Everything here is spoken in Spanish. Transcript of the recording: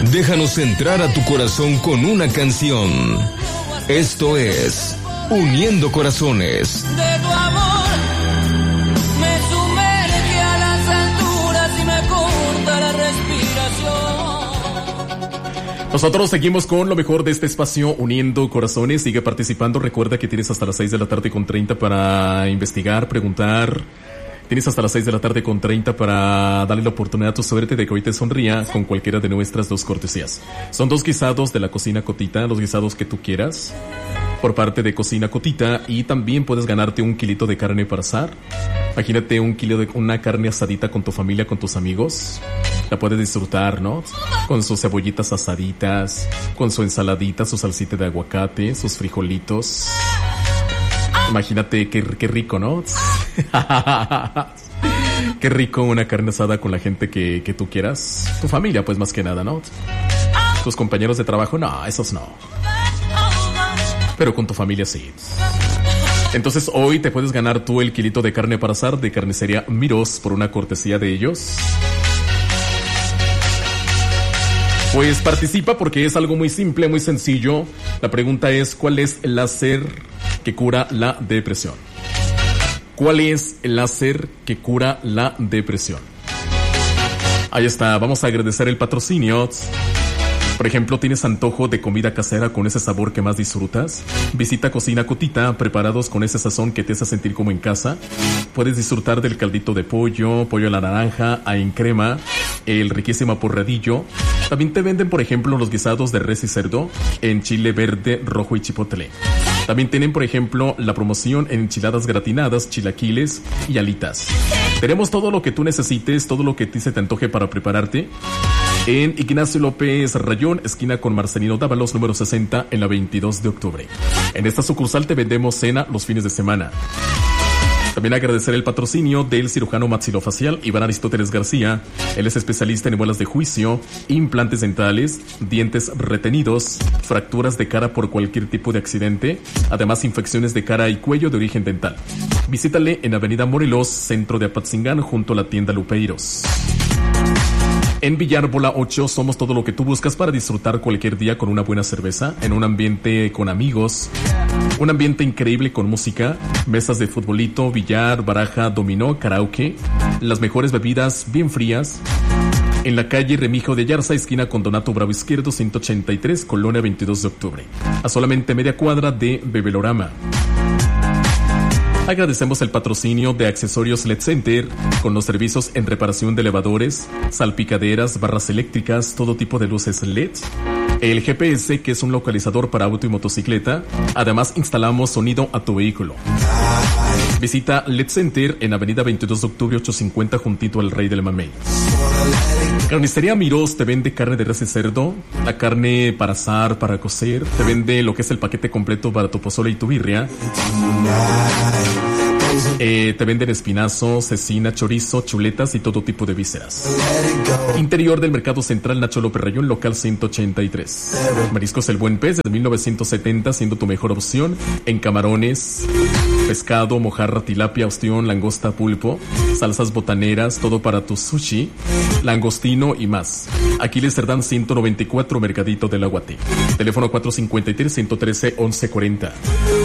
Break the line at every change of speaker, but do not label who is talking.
Déjanos entrar a tu corazón con una canción. Esto es Uniendo Corazones.
De tu amor me sumerge a las alturas y me corta la respiración.
Nosotros seguimos con lo mejor de este espacio, Uniendo Corazones. Sigue participando. Recuerda que tienes hasta las 6:30 para investigar, preguntar. Tienes hasta las 6:30 para darle la oportunidad a tu suerte de que hoy te sonría con cualquiera de nuestras dos cortesías. Son 2 guisados de la Cocina Cotita, los guisados que tú quieras, por parte de Cocina Cotita. Y también puedes ganarte 1 kilito de carne para asar. Imagínate 1 kilo de una carne asadita con tu familia, con tus amigos. La puedes disfrutar, ¿no? Con sus cebollitas asaditas, con su ensaladita, su salsita de aguacate, sus frijolitos. Imagínate qué rico, ¿no? Qué rico una carne asada con la gente que tú quieras. Tu familia, pues, más que nada, ¿no? Tus compañeros de trabajo, no, esos no. Pero con tu familia sí. Entonces hoy te puedes ganar tú el kilito de carne para asar de Carnicería Miros por una cortesía de ellos. Pues participa porque es algo muy simple, muy sencillo. La pregunta es, ¿cuál es el láser que cura la depresión? ¿Cuál es el láser que cura la depresión? Ahí está, vamos a agradecer el patrocinio. Por ejemplo, ¿tienes antojo de comida casera con ese sabor que más disfrutas? Visita Cocina Cotita, preparados con ese sazón que te hace sentir como en casa. Puedes disfrutar del caldito de pollo, pollo a la naranja, en crema, el riquísimo aporradillo. También te venden, por ejemplo, los guisados de res y cerdo en chile verde, rojo y chipotle. También tienen, por ejemplo, la promoción en enchiladas gratinadas, chilaquiles y alitas. Tenemos todo lo que tú necesites, todo lo que a ti se te antoje para prepararte. En Ignacio López Rayón, esquina con Marcelino Dávalos, número 60, en la 22 de octubre. En esta sucursal te vendemos cena los fines de semana. También agradecer el patrocinio del cirujano maxilofacial Iván Aristóteles García. Él es especialista en muelas de juicio, implantes dentales, dientes retenidos, fracturas de cara por cualquier tipo de accidente, además infecciones de cara y cuello de origen dental. Visítale en Avenida Morelos, centro de Apatzingán, junto a la tienda Lupeiros. En Villárbola 8 somos todo lo que tú buscas para disfrutar cualquier día con una buena cerveza, en un ambiente con amigos, un ambiente increíble con música, mesas de futbolito, billar, baraja, dominó, karaoke, las mejores bebidas bien frías. En la calle Remigio de Ayarza, esquina con Donato Bravo Izquierdo, 183, Colonia 22 de octubre. A solamente media cuadra de Bebelorama. Agradecemos el patrocinio de Accesorios LED Center, con los servicios en reparación de elevadores, salpicaderas, barras eléctricas, todo tipo de luces LED. El GPS, que es un localizador para auto y motocicleta. Además, instalamos sonido a tu vehículo. Visita LED Center en Avenida 22 de octubre 850, juntito al Rey del Mamey. Carnicería Miros te vende carne de res y cerdo, la carne para asar, para cocer. Te vende lo que es el paquete completo para tu pozole y tu birria. Te venden espinazo, cecina, chorizo, chuletas y todo tipo de vísceras. Interior del Mercado Central Nacho López Rayón, local 183. Mariscos El Buen Pez, desde 1970, siendo tu mejor opción en camarones, pescado, mojarra, tilapia, ostión, langosta, pulpo, salsas botaneras, todo para tu sushi, langostino y más. Aquiles Cerdán 194, Mercadito del Aguate. Teléfono 453-113-1140.